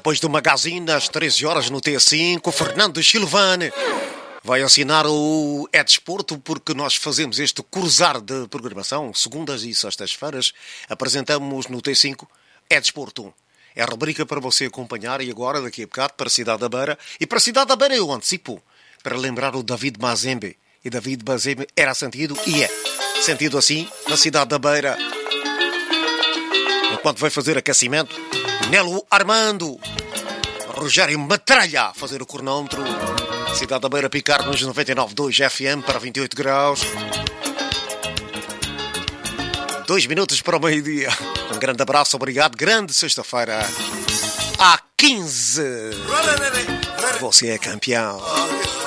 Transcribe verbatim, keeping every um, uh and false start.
Depois do Magazine, às treze horas no T cinco, Fernando Silvane vai assinar o É Desporto, porque nós fazemos este cruzar de programação, segundas e sextas-feiras, apresentamos no T cinco É Desporto. É a rubrica para você acompanhar e agora, daqui a bocado, para a Cidade da Beira. E para a Cidade da Beira eu antecipo, para lembrar o David Mazembe. E David Mazembe era sentido e é sentido assim na Cidade da Beira. Enquanto vai fazer aquecimento, Nelo Armando, Rogério Matralha fazer o cronómetro. Cidade da Beira picar nos noventa e nove ponto dois F M para vinte e oito graus. Dois minutos para o meio-dia. Um grande abraço, obrigado. Grande sexta-feira. À quinze. Você é campeão.